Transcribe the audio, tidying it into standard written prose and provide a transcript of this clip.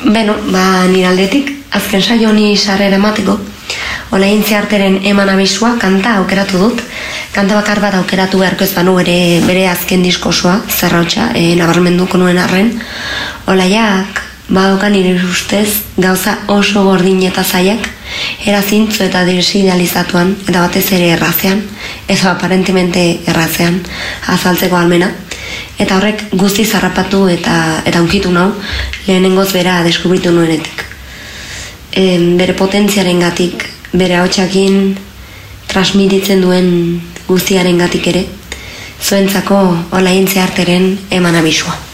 Beno, nire aldetik, azken saio honi sarrera emateko, Olaintzi arteren eman abisua kanta aukeratu dut. Kanta bakar bat aukeratu beharko ez banu bere azken diskosoa, zerrautxa, nabarmenduko nuen arren. Olaiak, badokan nire ustez, gauza oso gordin eta zaiak, erazintzu eta desidealizatuan, eta batez ere errazean, edo aparentemente errazean, azaltzeko almena. Eta horrek guzti zarrapatu eta unkitu nau, lehenengoz bera deskubritu nuenetik. Bere potentziaren gatik, bere hautsakin transmititzen duen guztiaren gatik ere, zuentzako Olaintzi arteren eman abisua.